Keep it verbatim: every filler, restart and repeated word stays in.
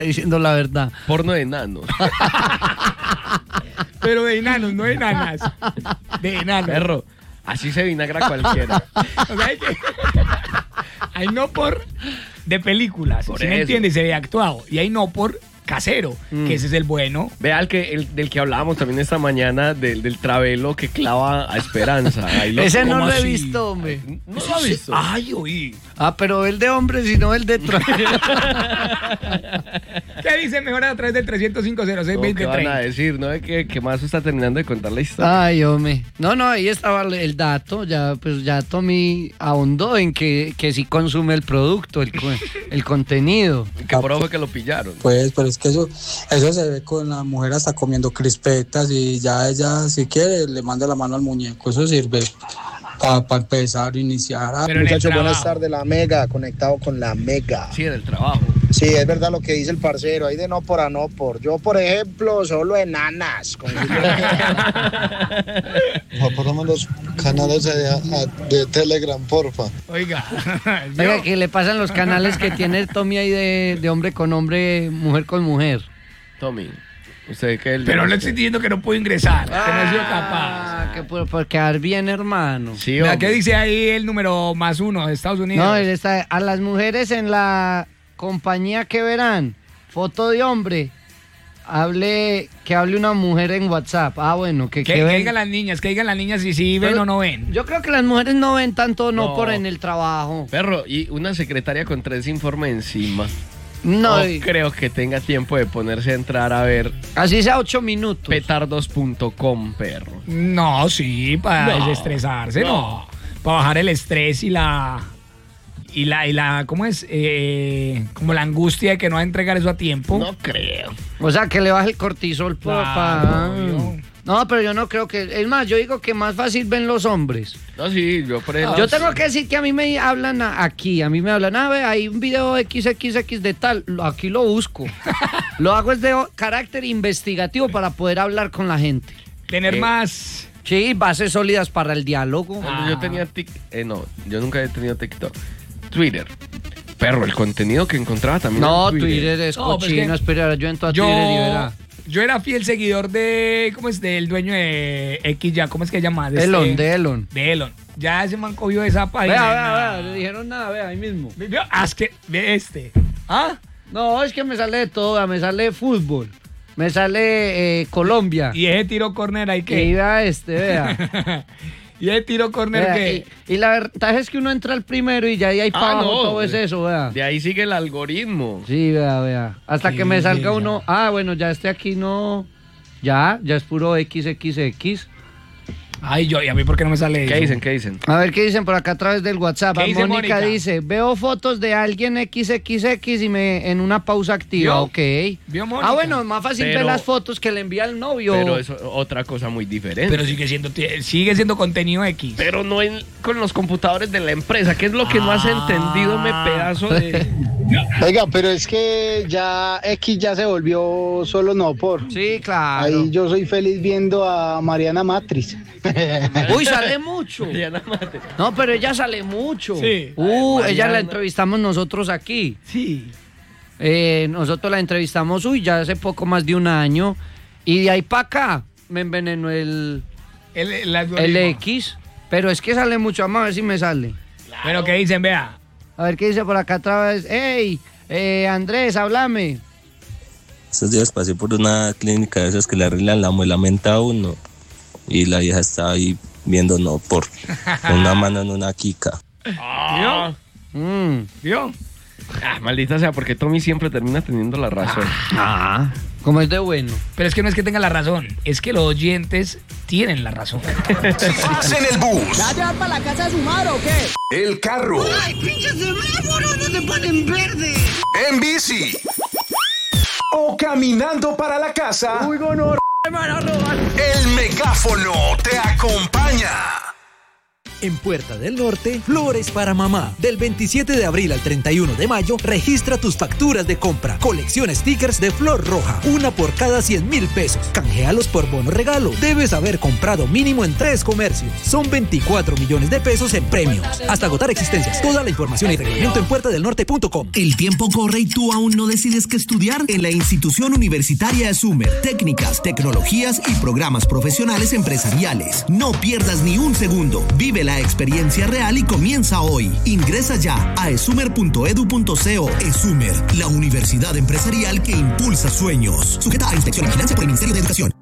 diciendo la verdad. Porno de enanos. Pero de enanos, no de enanas. De enanos. Perro, así se vinagra cualquiera. O sea, hay, que... hay no por de películas, Por ¿sí me eso. entiendes? Se ve actuado. Y hay no por casero, Mm. que ese es el bueno. Vea el que, el, del que hablábamos también esta mañana, del, del travelo que clava a Esperanza. Ahí lo- Ese no ¿cómo lo he así? visto, hombre. ¿No lo ha visto? Ay, oí. Ah, pero el de hombre, sino el de travelo. ¿Qué dice mejor a través del trescientos cinco cero seis No, veinte ¿qué van a treinta? decir? ¿No? Que, que más está terminando de contar la historia. Ay, hombre. No, no, ahí estaba el dato. Ya, pues ya Tommy ahondó en que, que sí consume el producto, el, co- el contenido. Que por ojo que lo pillaron. Pues, pero es que eso, eso se ve con la mujer hasta comiendo crispetas y ya ella, si quiere, le manda la mano al muñeco. Eso sirve para empezar, iniciar. Ah, Pero en el Muchachos, buenas trabajo. tardes, la Mega, conectado con la Mega. Sí, en el trabajo. Sí, es verdad lo que dice el parcero, hay de no por a no por. Yo, por ejemplo, solo enanas. Con Aportamos los canales de, de Telegram, porfa. Oiga. Oiga, ¿qué le pasan los canales que tiene Tommy ahí de, de hombre con hombre, mujer con mujer? Tommy, usted que el Pero no estoy diciendo que no puedo ingresar, que no he sido Ah, capaz. que por, por quedar bien, hermano. Sí, Mira, hombre. ¿qué dice ahí el número más uno de Estados Unidos? No, él está, a las mujeres en la compañía que verán, foto de hombre, hable, que hable una mujer en WhatsApp. Ah, bueno, que, que, que que ven. digan las niñas, que digan las niñas si sí ven Pero o no ven. Yo creo que las mujeres no ven tanto no, No. por en el trabajo. Perro, y una secretaria con tres informes encima. No, No y- creo que tenga tiempo de ponerse a entrar a ver así sea ocho minutos. petardos punto com, perro. No, sí, para No, desestresarse, no. no. Para bajar el estrés y la. Y la, y la, ¿cómo es? Eh, como la angustia de que no va a entregar eso a tiempo. No creo. O sea, que le baje el cortisol, Claro, papá. obvio. No, pero yo no creo que... Es más, yo digo que más fácil ven los hombres. No, sí, yo por ejemplo. Yo tengo que decir que a mí me hablan a- aquí, a mí me hablan, a ver, hay un video equis equis equis de tal, lo- aquí lo busco. Lo hago es de o- carácter investigativo para poder hablar con la gente. Tener Eh, más. Sí, bases sólidas para el diálogo. Cuando yo tenía tic, eh, no, yo nunca he tenido TikTok. Twitter. Perro, el contenido que encontraba también. No, en Twitter es No, pues cochino, que espera, yo entro a Yo, Twitter y verá. yo era fiel seguidor de. ¿Cómo es? Del dueño de X ya. ¿Cómo es que se llama? De Elon, este- de Elon. De Elon. Ya ese man cogió esa página. Vea, y vea, nada. vea, le dijeron nada, vea, ahí mismo. Vea, ah, es que, ve este. ¿Ah? No, es que me sale de todo, vea, me sale fútbol, me sale eh, Colombia. Y ese tiro corner ahí Y que. vea este, vea. Y ese tiro corner Vea, que. y, y la verdad es que uno entra al primero y ya de ahí Ah, para abajo no, todo es eso, vea. De ahí sigue el algoritmo. Sí, vea, vea. Hasta Qué que me salga bella. uno. Ah, bueno, ya este aquí no. Ya, ya es puro equis equis equis. Ay, yo, ¿y a mí por qué no me sale ¿Qué eso? dicen? ¿Qué dicen? A ver qué dicen por acá a través del WhatsApp. ¿Qué Ah, dice Mónica, Mónica? dice: veo fotos de alguien equis equis equis y me en una pausa activa. ¿Vio? Ok. ¿Vio, Mónica? Ah, bueno, es más fácil Pero- ver las fotos que le envía el novio. Pero eso es otra cosa muy diferente. Pero sigue siendo, sigue siendo contenido X. Pero no en- con los computadores de la empresa, que es lo que no has entendido, me pedazo de... Oiga, pero es que ya X ya se volvió solo no por. Sí, claro. Ahí yo soy feliz viendo a Mariana Matriz. Uy, sale mucho. Diana Mate. No, pero ella sale mucho. Sí. Uh, Mariana. ella la entrevistamos nosotros aquí. Sí. Eh, nosotros la entrevistamos, uy, ya hace poco más de un año. Y de ahí para acá me envenenó el, El, el el algoritmo. X. Pero es que sale mucho. Vamos a ver si me sale. Pero ¿qué dicen? Vea. A ver qué dice por acá otra vez. ¡Ey! Eh, Andrés, háblame. Estos días pasé por una clínica de esas que le arreglan la muela menta a uno y la vieja estaba ahí viendo no por con una mano en una quica. Ah, Mm. ¿Vio? ah, maldita sea, porque Tommy siempre termina teniendo la razón. Ah, como es de bueno. Pero es que no es que tenga la razón, es que los oyentes tienen la razón. Vas en el bus, ¿Ya te vas para la casa de su madre o qué? el carro, ¡Ay, pinche semáforo! ¡No te ponen verde! en bici o caminando para la casa. ¡Uy, gonorrea, me van a robar! El megáfono te acompaña. En Puerta del Norte, Flores para Mamá. Del veintisiete de abril al treinta y uno de mayo, registra tus facturas de compra. Colección stickers de Flor Roja, una por cada cien mil pesos. Canjealos por bono regalo. Debes haber comprado mínimo en tres comercios. Son veinticuatro millones de pesos en premios. Hasta agotar existencias. Toda la información y reglamento en puerta del norte punto com. El tiempo corre y tú aún no decides qué estudiar. En la institución universitaria ESUMER, técnicas, tecnologías y programas profesionales empresariales. No pierdas ni un segundo. Vive la experiencia real y comienza hoy. Ingresa ya a esumer punto edu punto co. ESUMER, la universidad empresarial que impulsa sueños. Sujeta a inspección y vigilancia por el Ministerio de Educación.